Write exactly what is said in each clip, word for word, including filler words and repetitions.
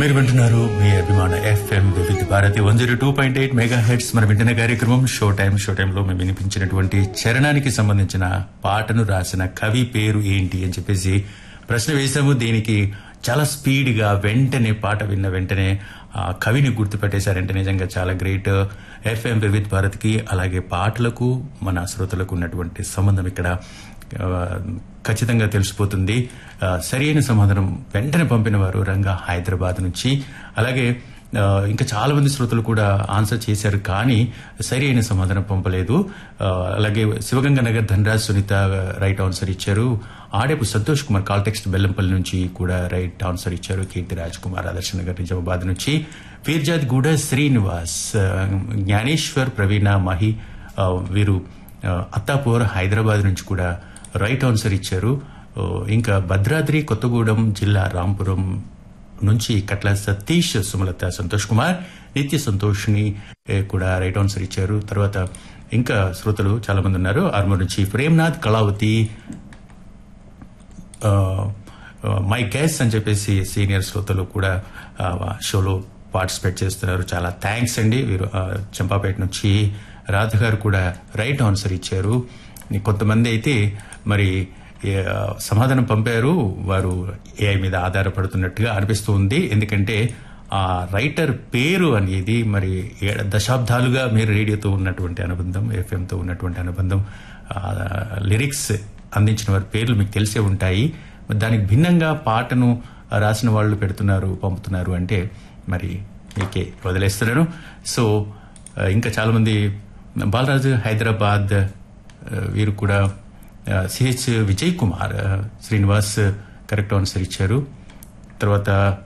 మీరు వింటున్నారు మీ అభిమాన ఎఫ్ఎం వివిధ Bharati one zero two point eight mega heads. మన వింటున్న కార్యక్రమం షో టైం. షో టైంలో మేము వినిపించినటువంటి చరణానికి సంబంధించిన పాటను రాసిన కవి పేరు ఏంటి అని చెప్పేసి ప్రశ్న వేశాము. దీనికి చాలా స్పీడ్ గా వెంటనే పాట విన్న వెంటనే ఆ కవిని గుర్తుపెట్టేశారంటే నిజంగా చాలా గ్రేట్. ఎఫ్ఎం వివిధ భారతికి అలాగే పాటలకు మన శ్రోతలకు ఉన్నటువంటి సంబంధం ఇక్కడ ఖచ్చితంగా తెలిసిపోతుంది. సరైన సమాధానం వెంటనే పంపిన వారు రంగా హైదరాబాద్ నుంచి. అలాగే ఇంకా చాలా మంది శ్రోతలు కూడా ఆన్సర్ చేశారు, కానీ సరైన సమాధానం పంపలేదు. అలాగే శివగంగా నగర్ ధనరాజ్ సునీత రైట్ ఆన్సర్ ఇచ్చారు. ఆడేపు సంతోష్ కుమార్ కాల్టెక్స్ట్ బెల్లంపల్లి నుంచి కూడా రైట్ ఆన్సర్ ఇచ్చారు. కీర్తి రాజ్ కుమార్ ఆదర్శ నగర్ నిజామాబాద్ నుంచి. ఫీర్జాద్ గూడ శ్రీనివాస్, జ్ఞానేశ్వర్, ప్రవీణ, మహి వీరు అత్తాపూర్ హైదరాబాద్ నుంచి కూడా రైట్ ఆన్సర్ ఇచ్చారు. ఇంకా భద్రాద్రి కొత్తగూడెం జిల్లా రాంపురం నుంచి కట్ల సతీష్, సుమలత, సంతోష్ కుమార్, నిత్య సంతోష్ని కూడా రైట్ ఆన్సర్ ఇచ్చారు. తర్వాత ఇంకా శ్రోతలు చాలా మంది ఉన్నారు. ఆర్మూర్ నుంచి ప్రేమ్నాథ్, కళావతి, మై గెస్ అని చెప్పేసి సీనియర్ శ్రోతలు కూడా షోలో పార్టిసిపేట్ చేస్తున్నారు. చాలా థ్యాంక్స్ అండి. వీరు చంపాపేట నుంచి రాధ గారు కూడా రైట్ ఆన్సర్ ఇచ్చారు. కొంతమంది అయితే మరి సమాధానం పంపారు, వారు ఏఐ మీద ఆధారపడుతున్నట్టుగా అనిపిస్తూ ఉంది. ఎందుకంటే ఆ రైటర్ పేరు అనేది మరి దశాబ్దాలుగా మీరు రేడియోతో ఉన్నటువంటి అనుబంధం, ఎఫ్ఎంతో ఉన్నటువంటి అనుబంధం, లిరిక్స్ అందించిన వారి పేర్లు మీకు తెలిసే ఉంటాయి. దానికి భిన్నంగా పాటను రాసిన వాళ్ళు పెడుతున్నారు, పంపుతున్నారు అంటే మరి మీకే వదిలేస్తున్నాను. సో ఇంకా చాలా మంది బాలరాజు హైదరాబాద్ వీరు కూడా, CH Vijay Kumar, Srinivas correct answer ఇచ్చారు. తర్వాత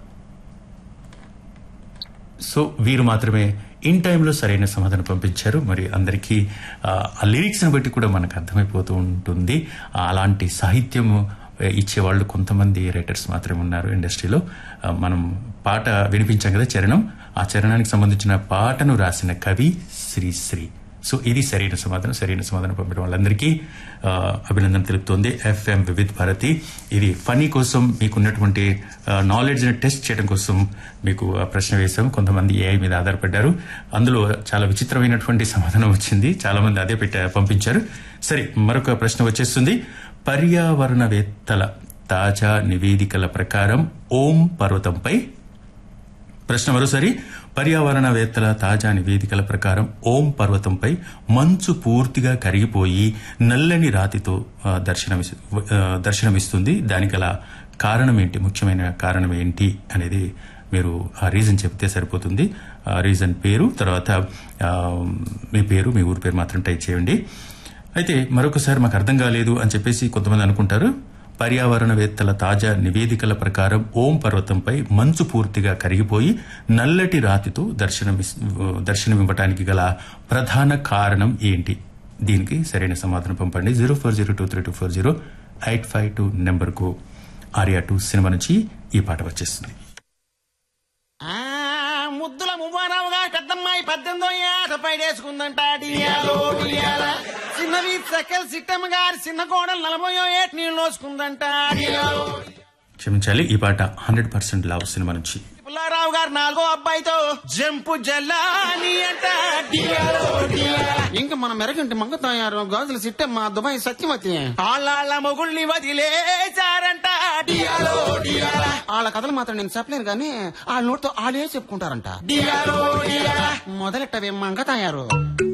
సో వీరు మాత్రమే ఇన్ టైంలో సరైన సమాధానం పంపించారు. మరి అందరికీ ఆ లిరిక్స్ని బట్టి కూడా మనకు అర్థమైపోతూ ఉంటుంది. అలాంటి సాహిత్యం ఇచ్చేవాళ్ళు కొంతమంది రైటర్స్ మాత్రమే ఉన్నారు ఇండస్ట్రీలో. మనం పాట వినిపించాం కదా, చరణం. ఆ చరణానికి సంబంధించిన పాటను రాసిన కవి శ్రీశ్రీ. సో ఇది సరైన సమాధానం. సరైన సమాధానం పంపడం వాళ్ళందరికీ అభినందన తెలుపుతోంది ఎఫ్ఎం వివిధ భారతి. ఇది ఫనీ కోసం, మీకున్నటువంటి నాలెడ్జ్ని టెస్ట్ చేయడం కోసం మీకు ఆ ప్రశ్న వేశాం. కొంతమంది ఏఐ మీద ఆధారపడ్డారు. అందులో చాలా విచిత్రమైనటువంటి సమాధానం వచ్చింది. చాలా మంది అదే పెట్ట పంపించారు. సరే, మరొక ప్రశ్న వచ్చేస్తుంది. పర్యావరణవేత్తల తాజా నివేదికల ప్రకారం ఓం పర్వతంపై, ప్రశ్న మరోసారి, పర్యావరణవేత్తల తాజా నివేదికల ప్రకారం ఓం పర్వతంపై మంచు పూర్తిగా కరిగిపోయి నల్లని రాతితో దర్శనమి దర్శనమిస్తుంది. దానికి గల కారణం ఏంటి, ముఖ్యమైన కారణం ఏంటి అనేది మీరు ఆ రీజన్ చెప్తే సరిపోతుంది. ఆ రీజన్ పేరు, తర్వాత మీ పేరు, మీ ఊరి పేరు మాత్రం టైప్ చేయండి. అయితే మరొకసారి మాకు అర్థం కాలేదు అని చెప్పేసి కొంతమంది అనుకుంటారు. పర్యావరణవేత్తల తాజా నివేదికల ప్రకారం ఓం పర్వతంపై మంచు పూర్తిగా కరిగిపోయి నల్లటి రాతితో దర్శనమి దర్శనమివ్వటానికి గల ప్రధాన కారణం ఏంటి? దీనికి సరైన సమాధానం పంపండి. Zero four zero two three two four zero eight five two నెంబర్కు. ఆర్యా టూ సినిమా నుంచి ఈ పాట వచ్చేస్తుంది. ముద్దుల మువ్వారావు గారు పెద్దమ్మాయి పద్దెనిమిదో ఏట పైడేసుకుందంట. చిన్నవి సకల్ సిట్టమ్మ గారి చిన్న కోడలు నలభయో ఏట నీళ్ళు నోసుకుందంట. క్షమించాలి, ఈ పాట హండ్రెడ్ పర్సెంట్ లవ్ సినిమా నుంచి. పుల్లారావు గారు నాలుగో అబ్బాయితో జంపు జల్లాని అంట. ఇంకా మన మెరగంటి మంగతాయారు గాజుల సిట్టమ్మ దుబాయ్ సత్యవతి ఆళ్ళ మొగుల్ని వదిలేచారంట. వాళ్ళ కథలు మాత్రం నేను చెప్పలేను గానీ వాళ్ళ నోటితో వాళ్ళే చెప్పుకుంటారంట. మొదలెట్టవే మంగతాయారు.